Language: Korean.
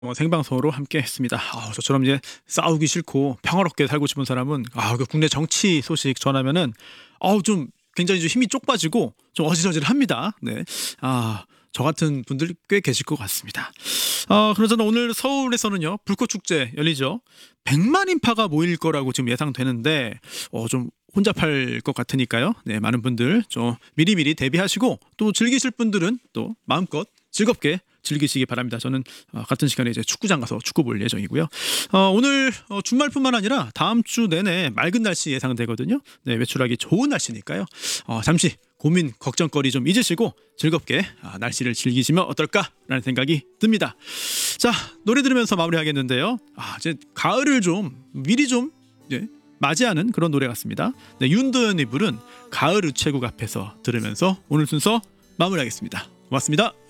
생방송으로 함께 했습니다. 저처럼 이제 싸우기 싫고 평화롭게 살고 싶은 사람은 그 국내 정치 소식 전하면은 좀 굉장히 좀 힘이 쪽 빠지고 좀 어지러질합니다. 네. 저 같은 분들 꽤 계실 것 같습니다. 그나저나 오늘 서울에서는요 불꽃 축제 열리죠. 100만 인파가 모일 거라고 지금 예상되는데 좀 혼잡할 것 같으니까요. 네, 많은 분들 좀 미리미리 대비하시고 또 즐기실 분들은 또 마음껏 즐겁게 즐기시기 바랍니다. 저는 같은 시간에 이제 축구장 가서 축구 볼 예정이고요. 오늘 주말뿐만 아니라 다음 주 내내 맑은 날씨 예상되거든요. 네, 외출하기 좋은 날씨니까요. 잠시 고민, 걱정거리 좀 잊으시고 즐겁게 날씨를 즐기시면 어떨까라는 생각이 듭니다. 자, 노래 들으면서 마무리하겠는데요. 이제 가을을 좀 미리 좀 맞이하는 그런 노래 같습니다. 네, 윤도현이 부른 가을 우체국 앞에서 들으면서 오늘 순서 마무리하겠습니다. 고맙습니다.